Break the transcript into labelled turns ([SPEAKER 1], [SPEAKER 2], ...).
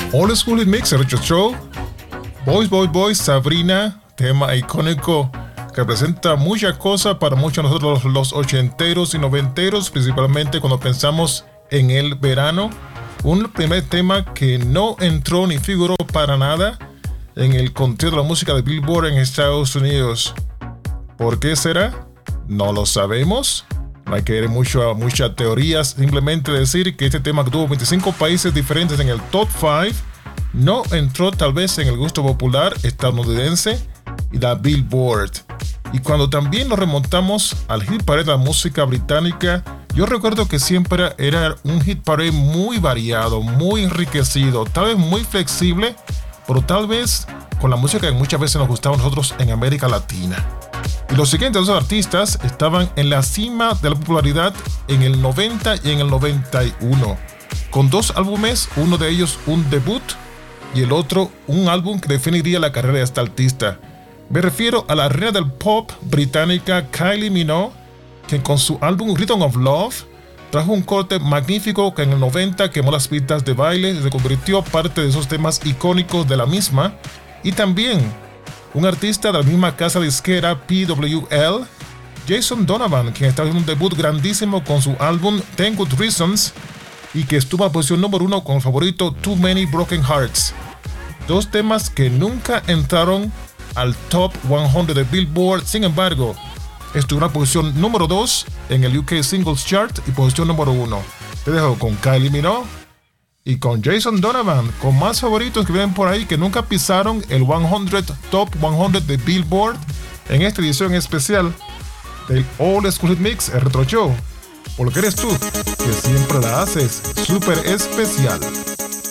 [SPEAKER 1] Old School Hit Mix, el Retro Show. Boys, Boys, Boys, Sabrina, tema icónico que representa muchas cosas para muchos de nosotros los ochenteros y noventeros, principalmente cuando pensamos en el verano. Un primer tema que no entró ni figuró para nada en el conteo de la música de Billboard en Estados Unidos. ¿Por qué será? No lo sabemos. No hay que ver muchas teorías. Simplemente decir que este tema que tuvo 25 países diferentes en el Top 5 no entró tal vez en el gusto popular estadounidense y la Billboard. Y cuando también nos remontamos al hit parade de la música británica, yo recuerdo que siempre era un hit parade muy variado, muy enriquecido, tal vez muy flexible, pero tal vez con la música que muchas veces nos gustaba a nosotros en América Latina. Y los siguientes dos artistas estaban en la cima de la popularidad en el 90 y en el 91, con dos álbumes, uno de ellos un debut y el otro un álbum que definiría la carrera de esta artista. Me refiero a la reina del pop británica Kylie Minogue, quien con su álbum Rhythm of Love trajo un corte magnífico que en el 90 quemó las pistas de baile y se convirtió parte de esos temas icónicos de la misma. Y también un artista de la misma casa disquera PWL, Jason Donovan, quien está haciendo un debut grandísimo con su álbum 10 Good Reasons y que estuvo en la posición número 1 con el favorito Too Many Broken Hearts. Dos temas que nunca entraron al Top 100 de Billboard, sin embargo, estuvo en la posición número 2 en el UK Singles Chart y posición número 1. Te dejo con Kylie Minogue y con Jason Donovan, con más favoritos que vienen por ahí que nunca pisaron el 100 Top 100 de Billboard en esta edición especial del Old School Hit Mix, el Retro Show. Por lo que eres tú, que siempre la haces súper especial.